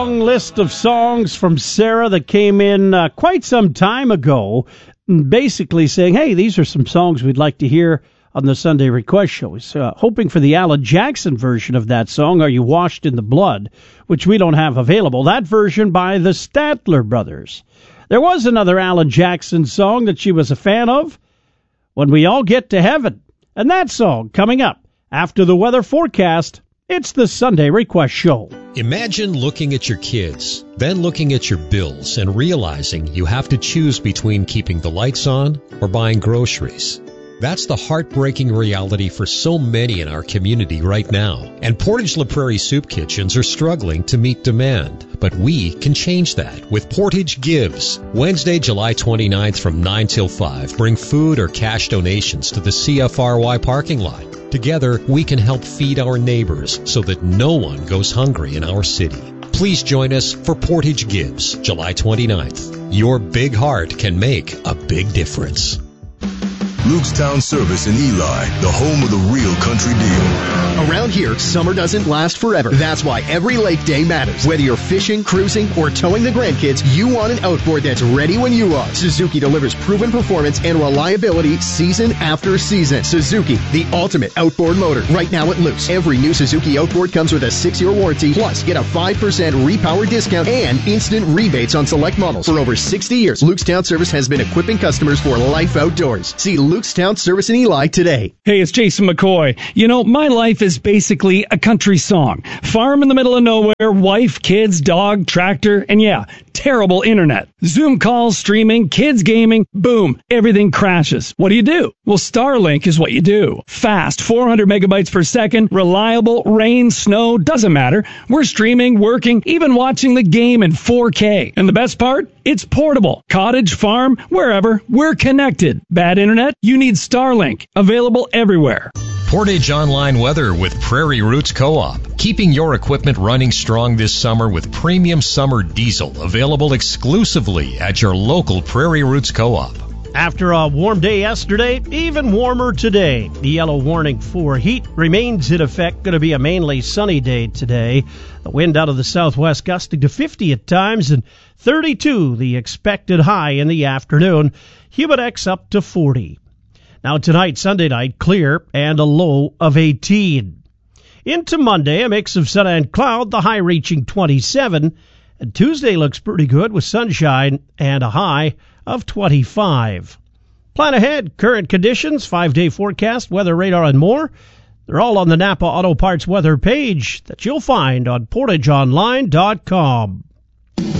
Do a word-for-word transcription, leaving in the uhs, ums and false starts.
Long list of songs from Sarah that came in uh, quite some time ago, basically saying, hey, these are some songs we'd like to hear on the Sunday Request Show. He's uh, hoping for the Alan Jackson version of that song, Are You Washed in the Blood, which we don't have available. That version by the Statler Brothers. There was another Alan Jackson song that she was a fan of, When We All Get to Heaven. And that song coming up after the weather forecast. It's the Sunday Request Show. Imagine looking at your kids, then looking at your bills and realizing you have to choose between keeping the lights on or buying groceries. That's the heartbreaking reality for so many in our community right now. And Portage La Prairie soup kitchens are struggling to meet demand. But we can change that with Portage Gives. Wednesday, July twenty-ninth from nine till five. Bring food or cash donations to the C F R Y parking lot. Together, we can help feed our neighbors so that no one goes hungry in our city. Please join us for Portage Gives, July twenty-ninth. Your big heart can make a big difference. Lukestown Service in Eli, the home of the real country deal. Around here, summer doesn't last forever. That's why every lake day matters. Whether you're fishing, cruising, or towing the grandkids, you want an outboard that's ready when you are. Suzuki delivers proven performance and reliability season after season. Suzuki, the ultimate outboard motor. Right now at Luke's, every new Suzuki outboard comes with a six-year warranty, plus get a five percent repower discount and instant rebates on select models. For over sixty years, Lukestown Service has been equipping customers for life outdoors. See Lukestown Service in Eli today. Hey, it's Jason McCoy. You know, my life is basically a country song. Farm in the middle of nowhere, wife, kids, dog, tractor, and yeah, terrible internet. Zoom calls, streaming, kids gaming, boom, everything crashes. What do you do? Well, Starlink is what you do. Fast, four hundred megabytes per second, reliable, rain, snow, doesn't matter. We're streaming, working, even watching the game in four K. And the best part? It's portable. Cottage, farm, wherever, we're connected. Bad internet? You need Starlink. Available everywhere. Portage Online Weather with Prairie Roots Co-op. Keeping your equipment running strong this summer with premium summer diesel available exclusively at your local Prairie Roots Co-op. After a warm day yesterday, even warmer today. The yellow warning for heat remains in effect. Going to be a mainly sunny day today. The wind out of the southwest gusting to fifty at times and thirty-two the expected high in the afternoon. Humidex up to forty. Now tonight, Sunday night, clear and a low of eighteen. Into Monday, a mix of sun and cloud, the high reaching twenty-seven. And Tuesday looks pretty good with sunshine and a high of twenty-five. Plan ahead, current conditions, five-day forecast, weather radar, and more. They're all on the Napa Auto Parts weather page that you'll find on portage online dot com.